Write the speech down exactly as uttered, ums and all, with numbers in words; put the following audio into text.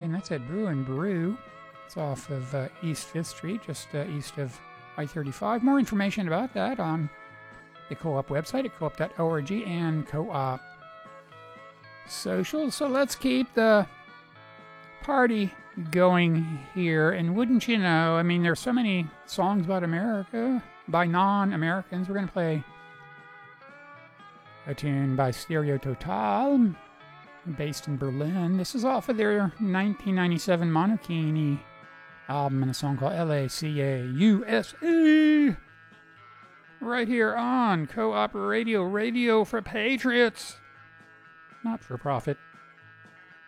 and that's at Brew and Brew. It's off of uh, East fifth Street, just uh, east of I thirty-five. More information about that on the Co-op website at co op dot org and Co-op Social. So let's keep the party going here. And wouldn't you know, I mean, there's so many songs about America by non-Americans. We're going to play a tune by Stereo Total, based in Berlin. This is off of their nineteen ninety-seven Monokini album, and a song called L A C A U S A. Right here on Co-op Radio, radio for patriots, not for profit.